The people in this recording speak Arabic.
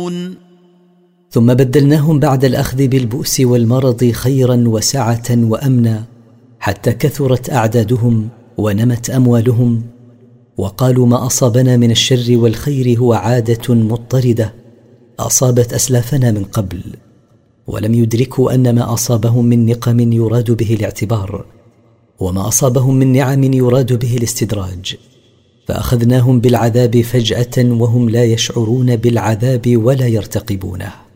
يعلمون. ثم بدلناهم بعد الأخذ بالبؤس والمرض خيرا وسعة وأمنا، حتى كثرت أعدادهم ونمت أموالهم، وقالوا ما أصابنا من الشر والخير هو عادة مضطردة أصابت أسلافنا من قبل، ولم يدركوا أن ما أصابهم من نقم يراد به الاعتبار، وما أصابهم من نعم يراد به الاستدراج، فأخذناهم بالعذاب فجأة وهم لا يشعرون بالعذاب ولا يرتقبونه.